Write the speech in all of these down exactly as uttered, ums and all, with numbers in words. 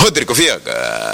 Rodrigo Viega.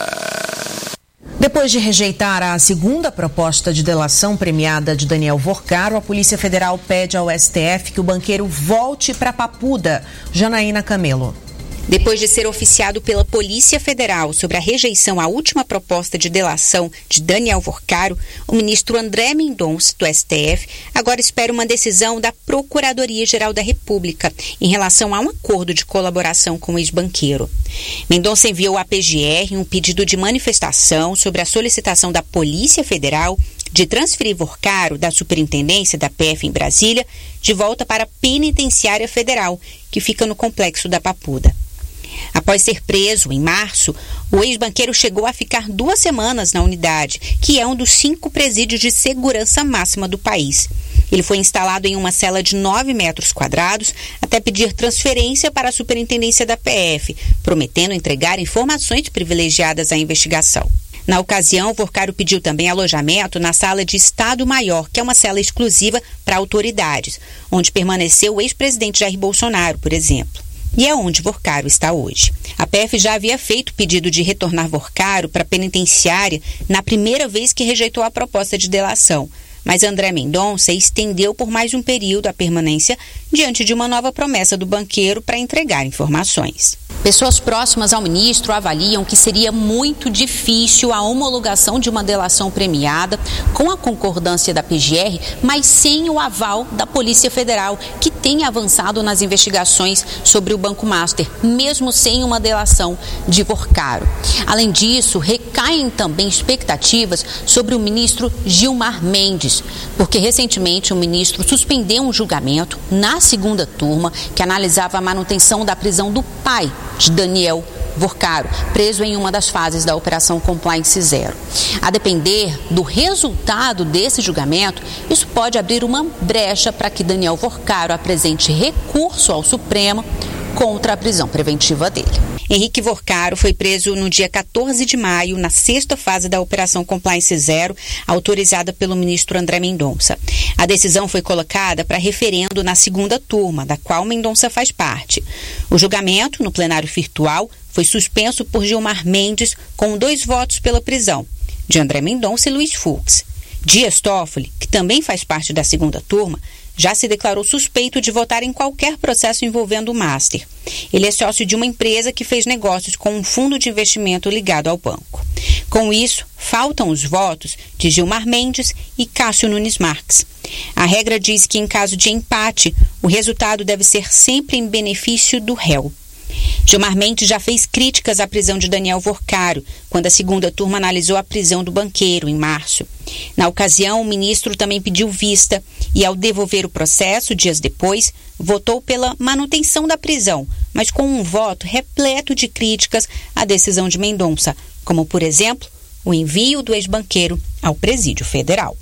Depois de rejeitar a segunda proposta de delação premiada de Daniel Vorcaro, a Polícia Federal pede ao S T F que o banqueiro volte para Papuda. Janaína Camelo. Depois de ser oficiado pela Polícia Federal sobre a rejeição à última proposta de delação de Daniel Vorcaro, o ministro André Mendonça, do S T F, agora espera uma decisão da Procuradoria-Geral da República em relação a um acordo de colaboração com o ex-banqueiro. Mendonça enviou à P G R um pedido de manifestação sobre a solicitação da Polícia Federal de transferir Vorcaro da Superintendência da P F em Brasília de volta para a Penitenciária Federal, que fica no Complexo da Papuda. Após ser preso em março, o ex-banqueiro chegou a ficar duas semanas na unidade, que é um dos cinco presídios de segurança máxima do país. Ele foi instalado em uma cela de nove metros quadrados até pedir transferência para a superintendência da P F, prometendo entregar informações privilegiadas à investigação. Na ocasião, Vorcaro pediu também alojamento na sala de Estado Maior, que é uma cela exclusiva para autoridades, onde permaneceu o ex-presidente Jair Bolsonaro, por exemplo. E é onde Vorcaro está hoje. A P F já havia feito pedido de retornar Vorcaro para a penitenciária na primeira vez que rejeitou a proposta de delação, mas André Mendonça estendeu por mais um período a permanência diante de uma nova promessa do banqueiro para entregar informações. Pessoas próximas ao ministro avaliam que seria muito difícil a homologação de uma delação premiada com a concordância da P G R, mas sem o aval da Polícia Federal, que tem avançado nas investigações sobre o Banco Master, mesmo sem uma delação de Vorcaro. Além disso, recaem também expectativas sobre o ministro Gilmar Mendes, porque recentemente o ministro suspendeu um julgamento na segunda turma que analisava a manutenção da prisão do pai de Daniel Vorcaro, preso em uma das fases da Operação Compliance Zero. A depender do resultado desse julgamento, isso pode abrir uma brecha para que Daniel Vorcaro apresente recurso ao Supremo contra a prisão preventiva dele. Henrique Vorcaro foi preso no dia quatorze de maio, na sexta fase da Operação Compliance Zero, autorizada pelo ministro André Mendonça. A decisão foi colocada para referendo na segunda turma, da qual Mendonça faz parte. O julgamento, no plenário virtual, foi suspenso por Gilmar Mendes, com dois votos pela prisão, de André Mendonça e Luiz Fux. Dias Toffoli, que também faz parte da segunda turma, já se declarou suspeito de votar em qualquer processo envolvendo o Master. Ele é sócio de uma empresa que fez negócios com um fundo de investimento ligado ao banco. Com isso, faltam os votos de Gilmar Mendes e Cássio Nunes Marques. A regra diz que, em caso de empate, o resultado deve ser sempre em benefício do réu. Gilmar Mendes já fez críticas à prisão de Daniel Vorcaro, quando a segunda turma analisou a prisão do banqueiro, em março. Na ocasião, o ministro também pediu vista e, ao devolver o processo, dias depois, votou pela manutenção da prisão, mas com um voto repleto de críticas à decisão de Mendonça, como, por exemplo, o envio do ex-banqueiro ao Presídio Federal.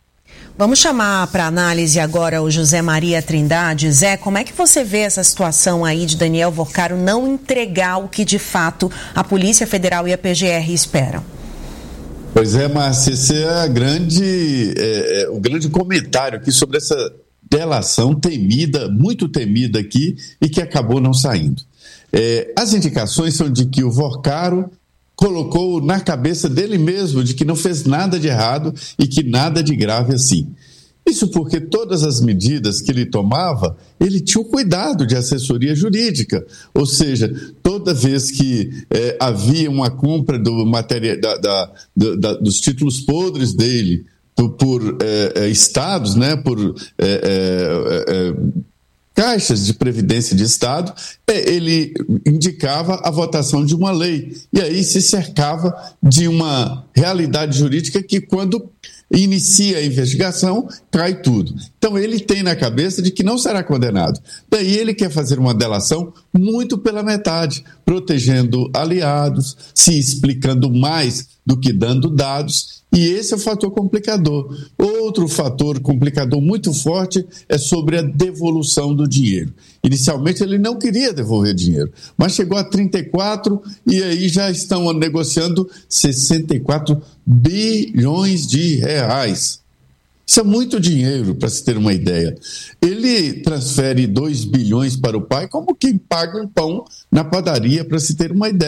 Vamos chamar para análise agora o José Maria Trindade. Zé, como é que você vê essa situação aí de Daniel Vorcaro não entregar o que de fato a Polícia Federal e a P G R esperam? Pois é, Márcia, esse é a grande, é, é, o grande comentário aqui sobre essa delação temida, muito temida aqui e que acabou não saindo. É, as indicações são de que o Vorcaro colocou na cabeça dele mesmo de que não fez nada de errado e que nada de grave assim. Isso porque todas as medidas que ele tomava, ele tinha o cuidado de assessoria jurídica, ou seja, toda vez que é, havia uma compra do matéria, da, da, da, dos títulos podres dele por, por é, é, estados, né, por é, é, é, caixas de previdência de Estado, ele indicava a votação de uma lei. E aí se cercava de uma realidade jurídica que, quando inicia a investigação, cai tudo. Então ele tem na cabeça de que não será condenado. Daí ele quer fazer uma delação muito pela metade, protegendo aliados, se explicando mais do que dando dados, e esse é o fator complicador. Outro fator complicador muito forte é sobre a devolução do dinheiro. Inicialmente ele não queria devolver dinheiro, mas chegou a trinta e quatro e aí já estão negociando sessenta e quatro bilhões de reais. Isso é muito dinheiro, para se ter uma ideia. Ele transfere dois bilhões para o pai como quem paga um pão na padaria, para se ter uma ideia.